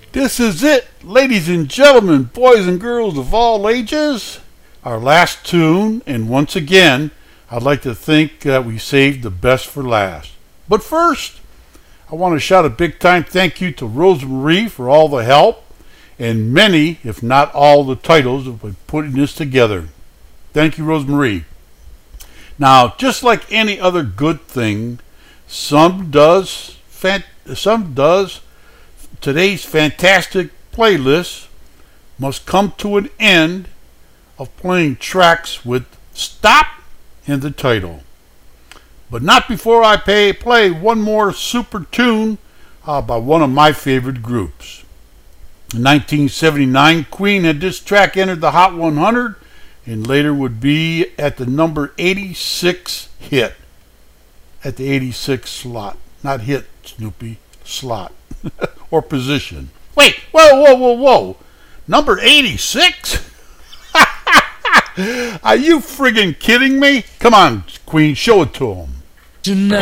This is it, ladies and gentlemen, boys and girls of all ages. Our last tune, and once again, I'd like to think that we saved the best for last. But first, I want to shout a big time thank you to Rosemarie for all the help and many, if not all, the titles of putting this together. Thank you, Rosemarie. Now, just like any other good thing, some does today's fantastic playlist must come to an end of playing tracks with "stop" in the title. But not before I play one more super tune by one of my favorite groups. In 1979, Queen had this track entered the Hot 100 and later would be at the number 86 hit. At the 86 slot. Not hit, Snoopy. Slot. Or position. Wait, whoa. Number 86? Are you friggin' kidding me? Come on, Queen, show it to them.